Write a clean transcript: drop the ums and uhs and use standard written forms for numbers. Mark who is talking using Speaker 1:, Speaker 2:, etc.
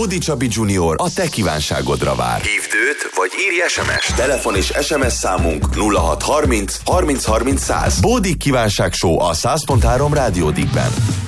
Speaker 1: Bódi Csabi Junior a te kívánságodra vár.
Speaker 2: Hívd őt, vagy írj SMS-t.
Speaker 1: Telefon és SMS számunk 0630 30 30 100. Bódi kívánság show a 100.3 Rádió Dickben.